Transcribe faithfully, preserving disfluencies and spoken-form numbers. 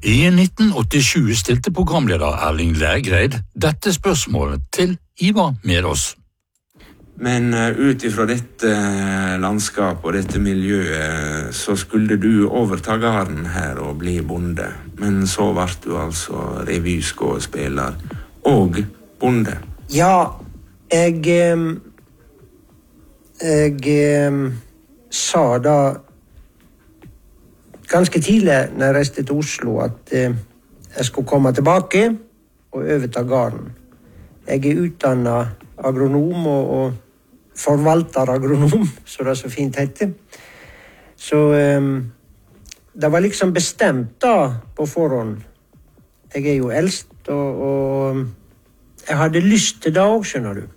I nitten åttisju stilte programleder Erling Lægreid dette spørsmålet til Ivar Medås. Men ut ifra dette landskapet og dette miljøet så skulle du overta gården her og bli bonde. Men så var du altså revyskuespiller og bonde. Ja, jeg, jeg, jeg sa da ganske tidlig når jeg reiste til Oslo at jeg skulle komme tilbake og overta gården. Jeg er utdannet agronom og, og forvalteragronom, så det er så fint heter. Så um, det var liksom bestemt da på forhånd. Jeg er jo eldst, og, og jeg hadde lyst til det også, skjønner du.